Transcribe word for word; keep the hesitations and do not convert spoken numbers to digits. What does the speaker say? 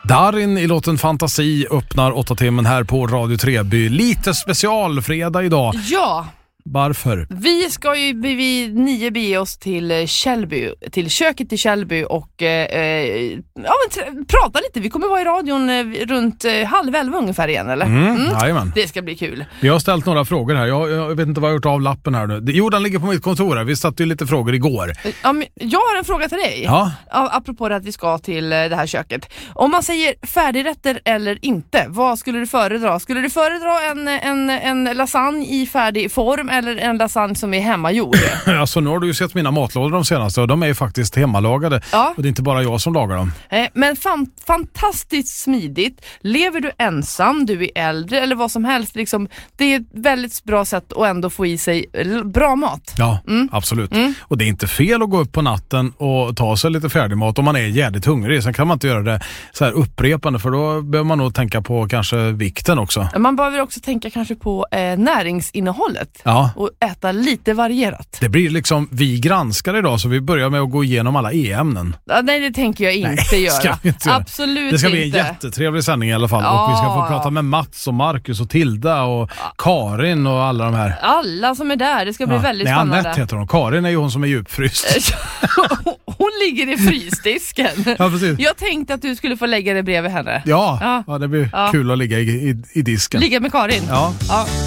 Darin i låten Fantasi öppnar åtta timmen här på Radio Treby. Lite specialfredag idag. Ja. Varför? Vi ska ju vid nio bege oss till Källby, till köket i Källby och eh, ja, men prata lite. Vi kommer vara i radion eh, runt eh, halv elva ungefär igen, eller? Mm, mm. Det ska bli kul. Vi har ställt några frågor här. Jag, jag vet inte vad jag har gjort av lappen här nu. Jo, den ligger på mitt kontor här. Vi satte ju lite frågor igår. Ja, men jag har en fråga till dig. Ja. Apropå det att vi ska till det här köket. Om man säger färdigrätter eller inte, vad skulle du föredra? Skulle du föredra en, en, en lasagne i färdig form eller en lasagne som är hemmagjord? Alltså nu har du ju sett mina matlådor de senaste och de är ju faktiskt hemmalagade. Ja. Och det är inte bara jag som lagar dem. Eh, men fan, fantastiskt smidigt. Lever du ensam, du är äldre eller vad som helst. Liksom, det är ett väldigt bra sätt att ändå få i sig bra mat. Ja, mm. absolut. Mm. Och det är inte fel att gå upp på natten och ta sig lite färdig mat om man är jävligt hungrig. Sen kan man inte göra det så här upprepande för då behöver man nog tänka på kanske vikten också. Man behöver också tänka kanske på eh, näringsinnehållet. Ja. Och äta lite varierat. Det blir liksom, vi granskar idag så vi börjar med att gå igenom alla e-ämnen. Ja, nej, det tänker jag inte nej, göra. Ska vi inte göra. Absolut inte. Det ska bli en jättetrevlig sändning i alla fall. Ja. Och vi ska få prata med Mats och Marcus och Tilda och ja. Karin och alla de här. Alla som är där, det ska bli ja. väldigt nej, spännande. Annette heter hon. Karin är ju hon som är djupfryst. Hon ligger i frysdisken. Ja, precis. Jag tänkte att du skulle få lägga det bredvid henne. Ja, ja. ja det blir ja. kul att ligga i, i, i disken. Ligga med Karin. Ja. ja.